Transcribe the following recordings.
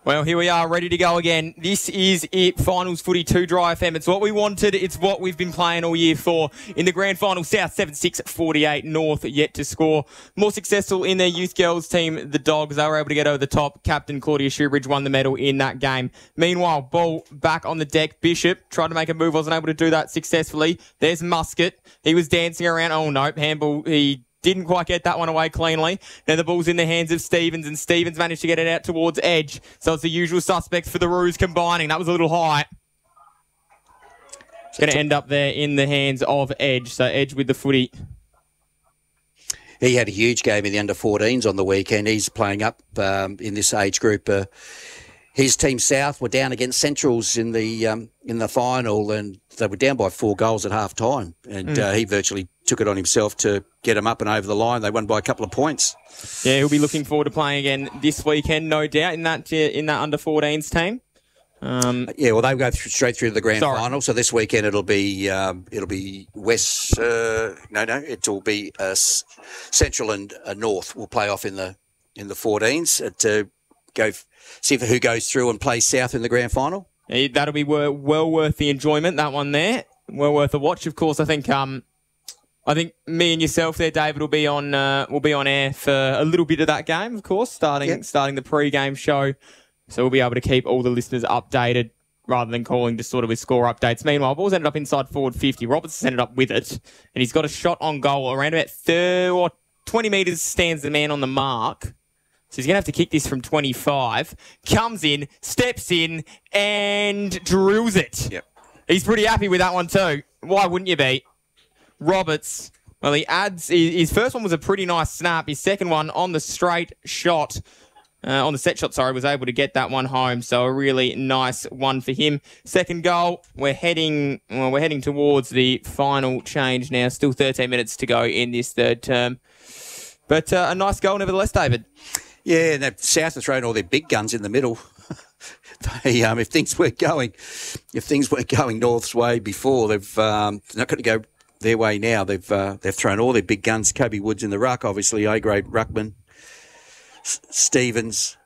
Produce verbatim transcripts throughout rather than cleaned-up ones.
Well, here we are, ready to go again. This is it, Finals Footy two Dry F M. It's what we wanted. It's what we've been playing all year for. In the grand final, South seven six forty-eight, North yet to score. More successful in their youth girls team, the Dogs. They were able to get over the top. Captain Claudia Shoebridge won the medal in that game. Meanwhile, ball back on the deck. Bishop tried to make a move, wasn't able to do that successfully. There's Muscat. He was dancing around. Oh, nope. Handball, he didn't quite get that one away cleanly. Now the ball's in the hands of Stevens, and Stevens managed to get it out towards Edge. So it's the usual suspects for the Roos combining. That was a little high. It's going to end up there in the hands of Edge. So Edge with the footy. He had a huge game in the under fourteens on the weekend. He's playing up um, in this age group. Uh, his team South were down against Centrals in the um, in the final, and they were down by four goals at half time. And mm. uh, he virtually took it on himself to get them up and over the line. They won by a couple of points. Yeah, he'll be looking forward to playing again this weekend, no doubt, in that uh, in that under fourteens team. Um, yeah, well, they go th- straight through to the grand sorry. final. So this weekend it'll be um, it'll be West. Uh, no, no, it'll be uh, S- Central and uh, North will play off in the in the fourteens uh, to go f- see if, who goes through and plays South in the grand final. Yeah, that'll be well, well worth the enjoyment. That one there, well worth a watch. Of course, I think. Um, I think me and yourself there, David, will be on uh, will be on air for a little bit of that game. Of course, starting yep. starting the pre-game show. So we'll be able to keep all the listeners updated rather than calling just sort of with score updates. Meanwhile, ball's ended up inside forward fifty. Roberts ended up with it, and he's got a shot on goal around about thirty or twenty metres stands the man on the mark. So he's going to have to kick this from twenty-five. Comes in, steps in, and drills it. Yep. He's pretty happy with that one too. Why wouldn't you be? Roberts, well, he adds... His first one was a pretty nice snap. His second one on the straight shot... Uh, on the set shot, sorry, was able to get that one home. So a really nice one for him. Second goal, we're heading well, we're heading towards the final change now. Still thirteen minutes to go in this third term. But uh, a nice goal nevertheless, David. Yeah, and South are throwing all their big guns in the middle. they, um, if things weren't going, if things weren't going North's way before, they've um, they're not going to go their way now. They've uh, they've thrown all their big guns. Kobe Woods in the ruck, obviously A grade ruckman. Stevens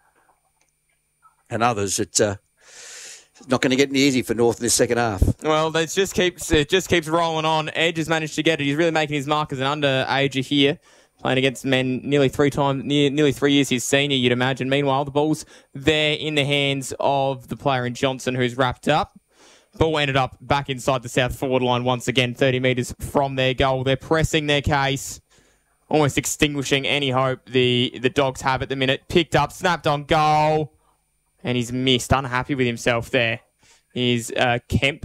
and others. It's uh, not going to get any easy for North in this second half. Well, it just keeps it just keeps rolling on. Edge has managed to get it. He's really making his mark as an underager here, playing against men nearly three times, near, nearly three years his senior, you'd imagine. Meanwhile, the ball's there in the hands of the player in Johnson, who's wrapped up. Ball ended up back inside the South forward line once again, thirty metres from their goal. They're pressing their case. Almost extinguishing any hope the, the Dogs have at the minute. Picked up, snapped on goal, and he's missed. Unhappy with himself there. He's uh, Kemp.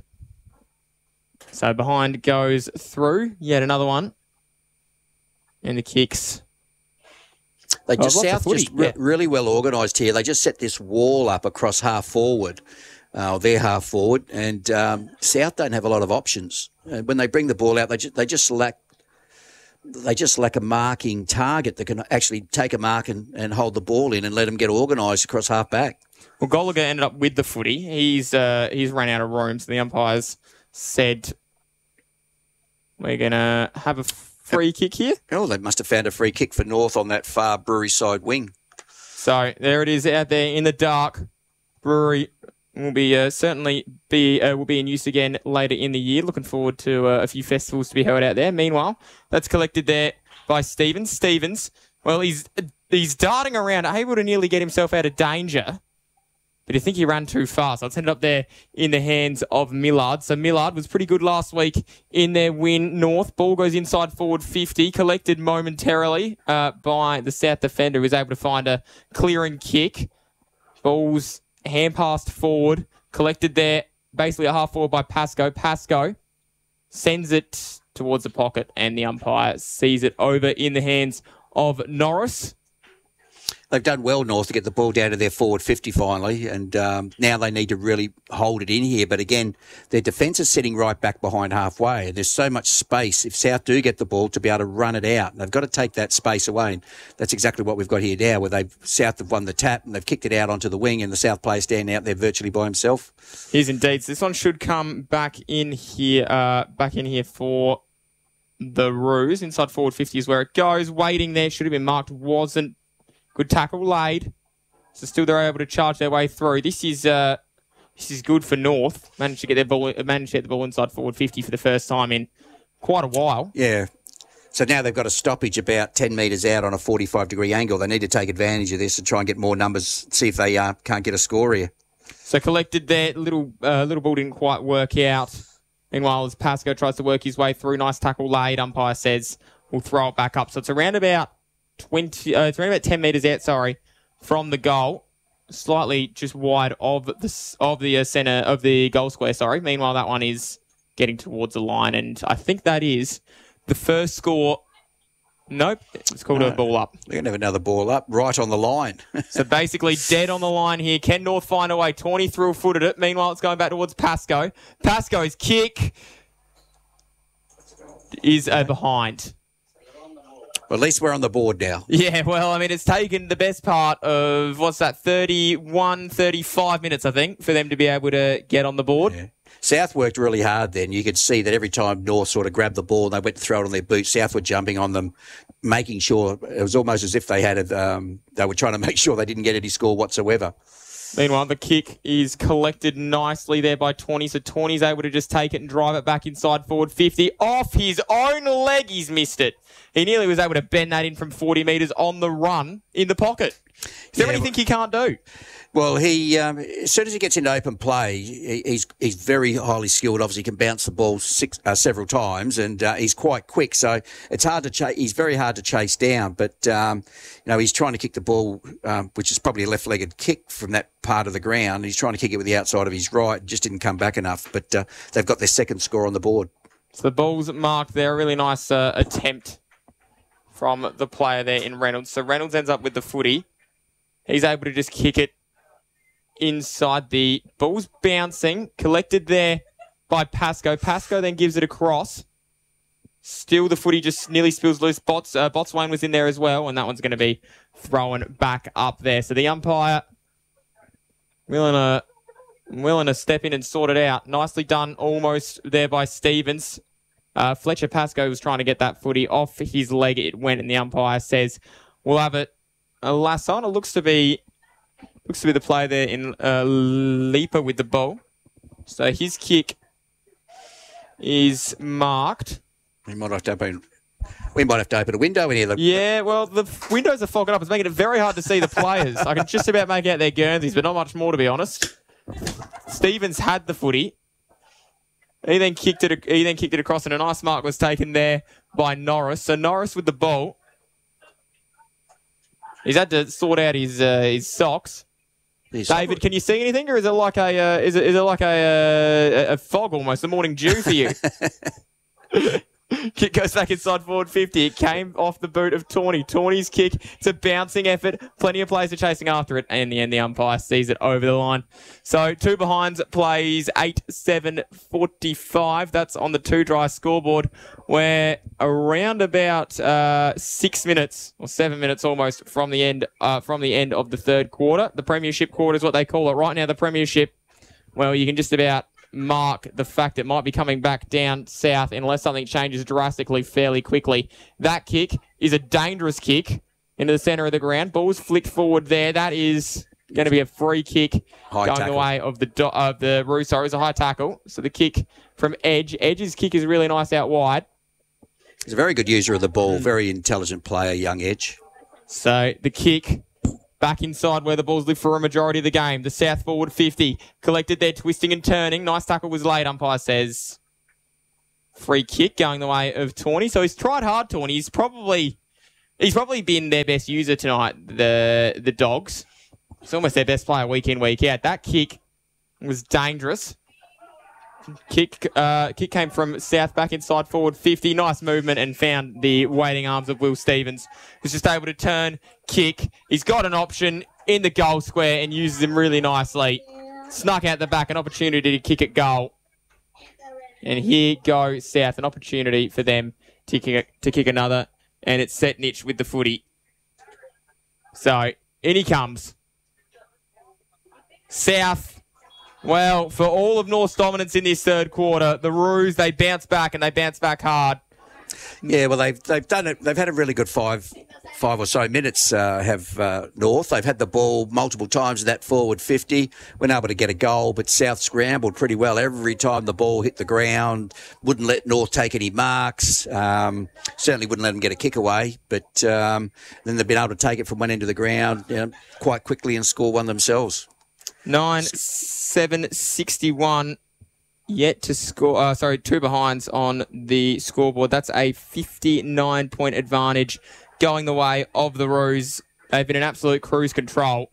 So behind goes through. Yet another one. And the kicks. They just, oh, South footy, just re- yeah. really well organised here. They just set this wall up across half forward, uh, their half forward, and um, South don't have a lot of options. Uh, when they bring the ball out, they just, they just lack They just lack a marking target that can actually take a mark and, and hold the ball in and let them get organised across half back. Well, Gallagher ended up with the footy. He's uh, he's run out of room, so the umpires said we're going to have a free kick here. Oh, they must have found a free kick for North on that far Brewery side wing. So there it is out there in the dark. Brewery will be uh, certainly be uh, will be in use again later in the year. Looking forward to uh, a few festivals to be held out there. Meanwhile, that's collected there by Stevens. Stevens, well, he's he's darting around, able to nearly get himself out of danger, but I think he ran too fast. So it's ended up there in the hands of Millard. So Millard was pretty good last week in their win. North ball goes inside forward fifty, collected momentarily uh, by the South defender, who was able to find a clearing kick. Ball's hand passed forward, collected there, basically a half forward by Pascoe. Pascoe sends it towards the pocket, and the umpire sees it over in the hands of Norris. They've done well, North, to get the ball down to their forward fifty finally, and um, now they need to really hold it in here. But again, their defence is sitting right back behind halfway, and there's so much space if South do get the ball to be able to run it out. And they've got to take that space away, and that's exactly what we've got here now, where they've South have won the tap, and they've kicked it out onto the wing, and the South player standing out there virtually by himself. Here's indeed. So this one should come back in here, uh, back in here for the Roos. Inside forward fifty is where it goes. Waiting there, should have been marked, wasn't. Good tackle laid. So still they're able to charge their way through. This is uh, this is good for North. Managed to get their ball, managed to get the ball inside forward fifty for the first time in quite a while. Yeah. So now they've got a stoppage about ten metres out on a forty-five degree angle. They need to take advantage of this and try and get more numbers, see if they uh, can't get a score here. So collected there, little uh, little ball didn't quite work out. Meanwhile, as Pascoe tries to work his way through, nice tackle laid. Umpire says we'll throw it back up. So it's around about twenty, uh, it's around about ten metres out. Sorry, from the goal, slightly just wide of the of the uh, centre of the goal square. Sorry. Meanwhile, that one is getting towards the line, and I think that is the first score. Nope, it's called no, a ball up. We're going to have another ball up right on the line. So basically dead on the line here. Can North find a way? Tawny threw a foot at it. Meanwhile, it's going back towards Pascoe. Pascoe's kick is uh, behind. Well, at least we're on the board now. Yeah, well, I mean, it's taken the best part of, what's that, thirty-one, thirty-five minutes, I think, for them to be able to get on the board. Yeah. South worked really hard then. You could see that every time North sort of grabbed the ball and they went to throw it on their boots, South were jumping on them, making sure, it was almost as if they had, um, they were trying to make sure they didn't get any score whatsoever. Meanwhile, the kick is collected nicely there by Tawny, so Tawny's able to just take it and drive it back inside forward fifty. Off his own leg, he's missed it. He nearly was able to bend that in from forty metres on the run in the pocket. Is there yeah, anything he can't do? Well, he um, as soon as he gets into open play, he, he's he's very highly skilled. Obviously, he can bounce the ball six, uh, several times, and uh, he's quite quick. So it's hard to chase. He's very hard to chase down. But um, you know, he's trying to kick the ball, um, which is probably a left-legged kick from that part of the ground. He's trying to kick it with the outside of his right. Just didn't come back enough. But uh, they've got their second score on the board. So the ball's marked there. A really nice uh, attempt from the player there in Reynolds. So Reynolds ends up with the footy. He's able to just kick it inside. The ball's bouncing, collected there by Pascoe. Pascoe then gives it across. Still, the footy just nearly spills loose. Bots, uh, Botswain was in there as well, and that one's going to be thrown back up there. So the umpire willing to, willing to step in and sort it out. Nicely done almost there by Stevens. Uh, Fletcher Pascoe was trying to get that footy off his leg. It went, and the umpire says, we'll have it. Uh, Lasson, it looks to be looks to be the player there in uh, Leaper with the ball. So his kick is marked. We might have to open. We might have to open a window in here. Yeah, well, the windows are fogging up. It's making it very hard to see the players. I can just about make out their Guernseys, but not much more, to be honest. Stevens had the footy. He then kicked it. He then kicked it across, and a nice mark was taken there by Norris. So Norris with the ball. He's had to sort out his uh, his socks. His David, can you see anything, or is it like a uh, is it is it like a, uh, a fog almost, a morning dew for you? Kick goes back inside forward fifty. It came off the boot of Tawny. Tawny's kick. It's a bouncing effort. Plenty of players are chasing after it. And in the end, the umpire sees it over the line. So two behinds plays eight seven forty-five. That's on the two dry scoreboard, where around about uh, six minutes or seven minutes almost from the end uh, from the end of the third quarter. The Premiership quarter is what they call it right now. The Premiership. Well, you can just about mark the fact it might be coming back down south unless something changes drastically fairly quickly. That kick is a dangerous kick into the centre of the ground. Ball's flicked forward there. That is going to be a free kick high going tackle. the way of the do- of the Russo. It's a high tackle. So the kick from Edge. Edge's kick is really nice out wide. He's a very good user of the ball. Very intelligent player, young Edge. So the kick back inside where the ball's lived for a majority of the game. The South forward fifty. Collected there, twisting and turning. Nice tackle was laid, umpire says. Free kick going the way of Tawny. So he's tried hard, Tawny. He's probably he's probably been their best user tonight, the the Dogs. He's almost their best player week in, week out. That kick was dangerous. Kick uh, kick came from South back inside forward fifty. Nice movement and found the waiting arms of Will Stevens, who's just able to turn, kick. He's got an option in the goal square and uses him really nicely. Snuck out the back, an opportunity to kick at goal. And here goes South, an opportunity for them to kick, to kick another. And it's set niche with the footy. So, in he comes. South. Well, for all of North's dominance in this third quarter, the Roos, they bounce back and they bounce back hard. Yeah, well, they've they've done it. They've had a really good five five or so minutes. Uh, have uh, North. They've had the ball multiple times in that forward fifty. Weren't able to get a goal, but South scrambled pretty well every time the ball hit the ground. Wouldn't let North take any marks. Um, certainly wouldn't let them get a kick away. But um, then they've been able to take it from one end of the ground, you know, quite quickly and score one themselves. Nine seven sixty one. Yet to score, uh, sorry, two behinds on the scoreboard. That's a fifty-nine point advantage going the way of the Roos. They've been in absolute cruise control.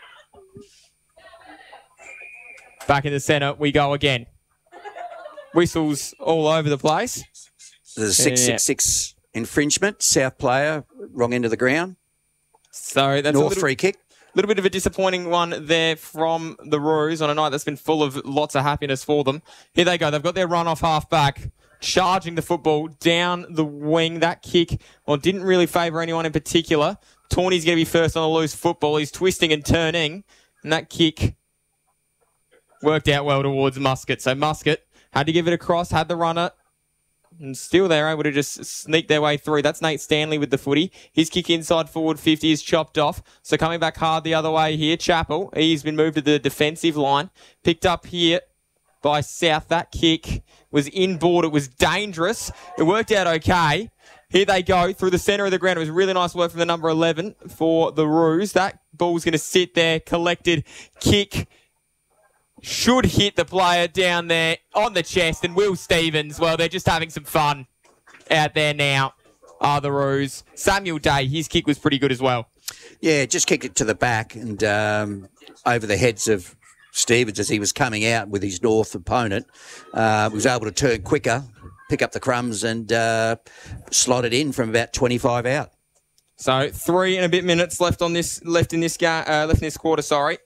Back in the centre, we go again. Whistles all over the place. There's a six six six infringement. South player, wrong end of the ground. So that's North a little, free kick. little bit of a disappointing one there from the Roos on a night that's been full of lots of happiness for them. Here they go. They've got their run off half back, charging the football down the wing. That kick, well, didn't really favour anyone in particular. Tawny's going to be first on the loose football. He's twisting and turning, and that kick worked out well towards Muscat. So Muscat had to give it across, had the runner, and still they're able to just sneak their way through. That's Nate Stanley with the footy. His kick inside forward fifty is chopped off. So coming back hard the other way here, Chappell. He's been moved to the defensive line. Picked up here by South. That kick was inboard. It was dangerous. It worked out okay. Here they go through the centre of the ground. It was really nice work from the number eleven for the Roos. That ball's going to sit there. Collected kick. Should hit the player down there on the chest. And Will Stevens, well, they're just having some fun out there now, are the Roos. Samuel Day, his kick was pretty good as well. Yeah, just kicked it to the back and um, over the heads of Stevens as he was coming out with his North opponent. Uh, was able to turn quicker, pick up the crumbs and uh, slot it in from about twenty-five out. So three and a bit minutes left on this left in this ga- uh, left in this quarter. Sorry,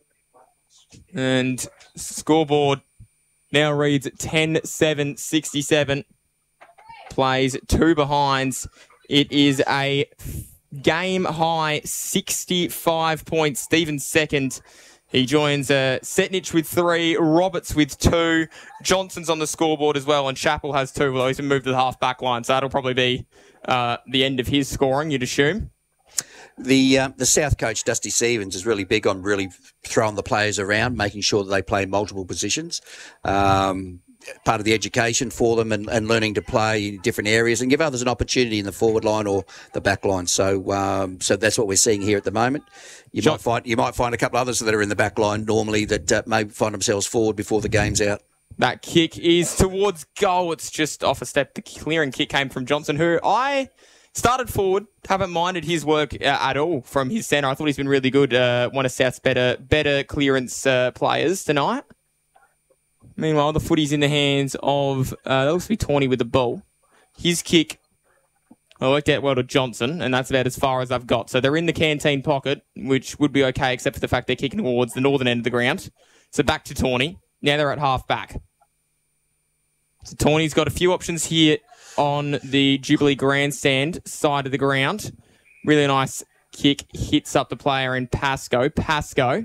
and scoreboard now reads ten seven sixty-seven. Plays two behinds. It is a game high sixty-five points. Stevens second. He joins uh, Setnich with three, Roberts with two, Johnson's on the scoreboard as well, and Chappell has two. Well, he's been moved to the half back line, so that'll probably be uh, the end of his scoring, you'd assume. The uh, the South coach, Dusty Stevens, is really big on really throwing the players around, making sure that they play multiple positions. Um, part of the education for them and, and learning to play in different areas and give others an opportunity in the forward line or the back line. So um, so that's what we're seeing here at the moment. You Sure. might find you might find a couple others that are in the back line normally that uh, may find themselves forward before the game's out. That kick is towards goal. It's just off a step. The clearing kick came from Johnson, who I started forward. Haven't minded his work uh, at all from his centre. I thought he's been really good. Uh, one of South's better better clearance uh, players tonight. Meanwhile, the footy's in the hands of, uh, that looks to be Tawny with the ball. His kick, well, worked out well to Johnson, and that's about as far as I've got. So they're in the canteen pocket, which would be okay, except for the fact they're kicking towards the northern end of the ground. So back to Tawny. Now they're at half back. So Tawny's got a few options here on the Jubilee Grandstand side of the ground. Really nice kick, hits up the player in Pascoe. Pascoe.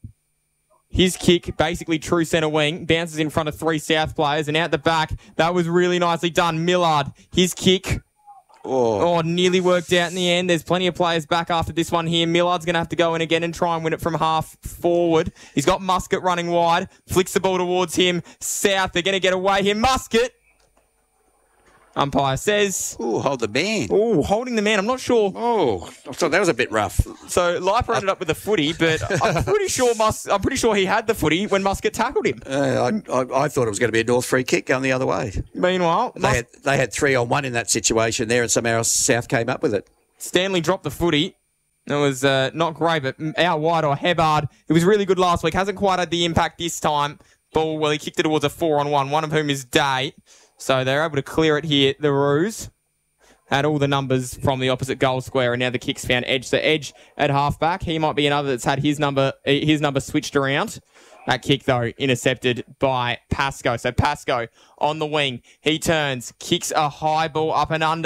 His kick, basically true centre wing, bounces in front of three South players, and out the back, that was really nicely done. Millard, his kick, oh. oh, nearly worked out in the end. There's plenty of players back after this one here. Millard's going to have to go in again and try and win it from half forward. He's got Muscat running wide, flicks the ball towards him. South, they're going to get away here. Muscat. Umpire says... Oh, hold the man. Oh, holding the man. I'm not sure. Oh, I thought that was a bit rough. So Leiper ended up with the footy, but I'm pretty sure Mus- I'm pretty sure he had the footy when Muscat tackled him. Uh, I, I, I thought it was going to be a North free kick going the other way. Meanwhile, They Mus- had, they had three on one in that situation there, and somehow South came up with it. Stanley dropped the footy. It was uh, not great, but out wide or Hebbard. It was really good last week. Hasn't quite had the impact this time. Ball, well, he kicked it towards a four on one, one of whom is Day. So they're able to clear it here. The Roos had all the numbers from the opposite goal square, and now the kick's found Edge. So Edge at halfback. He might be another that's had his number his number switched around. That kick, though, intercepted by Pascoe. So Pascoe on the wing. He turns, kicks a high ball up and under.